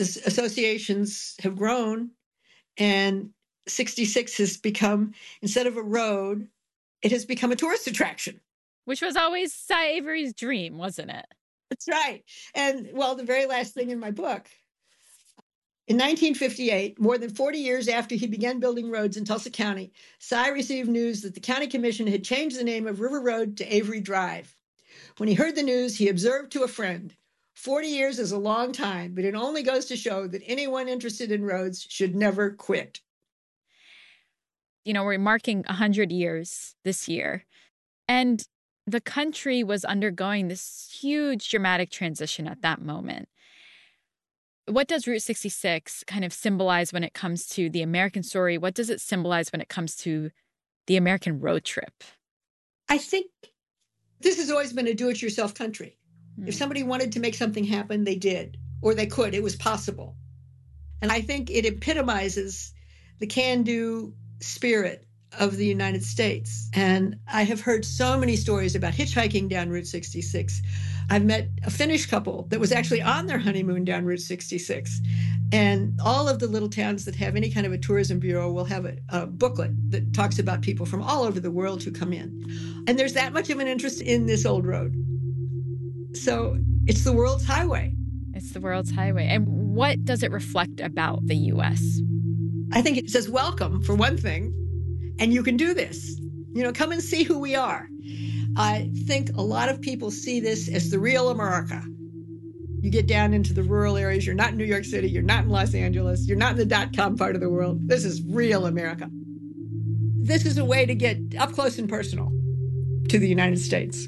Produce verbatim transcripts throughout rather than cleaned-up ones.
the associations have grown, and sixty-six has become, instead of a road, it has become a tourist attraction. Which was always Cy Avery's dream, wasn't it? That's right. And, well, the very last thing in my book, in nineteen fifty-eight, more than forty years after he began building roads in Tulsa County, Cy received news that the county commission had changed the name of River Road to Avery Drive. When he heard the news, he observed to a friend, forty years is a long time, but it only goes to show that anyone interested in roads should never quit. You know, we're marking one hundred years this year, and the country was undergoing this huge dramatic transition at that moment. What does Route sixty-six kind of symbolize when it comes to the American story? What does it symbolize when it comes to the American road trip? I think this has always been a do-it-yourself country. Hmm. If somebody wanted to make something happen, they did, or they could. It was possible. And I think it epitomizes the can-do spirit of the United States. And I have heard so many stories about hitchhiking down Route sixty-six. I've met a Finnish couple that was actually on their honeymoon down Route sixty-six. And all of the little towns that have any kind of a tourism bureau will have a, a booklet that talks about people from all over the world who come in. And there's that much of an interest in this old road. So it's the world's highway. It's the world's highway. And what does it reflect about the U S? I think it says welcome, for one thing. And you can do this. You know, come and see who we are. I think a lot of people see this as the real America. You get down into the rural areas. You're not in New York City. You're not in Los Angeles. You're not in the dot-com part of the world. This is real America. This is a way to get up close and personal to the United States.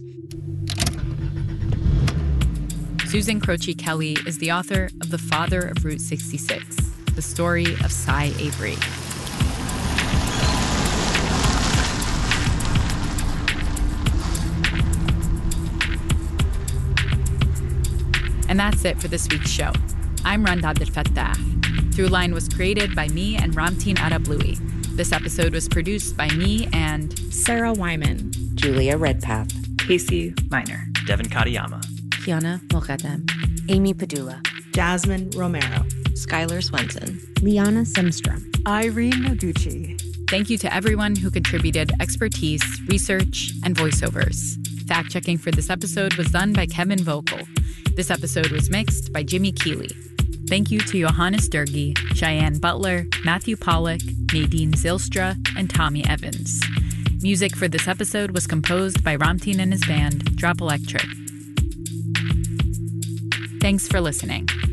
Susan Croce Kelly is the author of The Father of Route sixty-six, the story of Cy Avery. And that's it for this week's show. I'm Rund Abdelfatah. Throughline was created by me and Ramtin Arablouei. This episode was produced by me and Sarah Wyman, Julia Redpath, Casey Miner, Devin Katayama, Kiana Moghadam, Amy Padula, Jasmine Romero, Skylar Swenson, Liana Simstrom, Irene Noguchi. Thank you to everyone who contributed expertise, research, and voiceovers. Fact-checking for this episode was done by Kevin Vogel. This episode was mixed by Jimmy Keeley. Thank you to Johannes Dergi, Cheyenne Butler, Matthew Pollock, Nadine Zylstra, and Tommy Evans. Music for this episode was composed by Ramtin and his band, Drop Electric. Thanks for listening.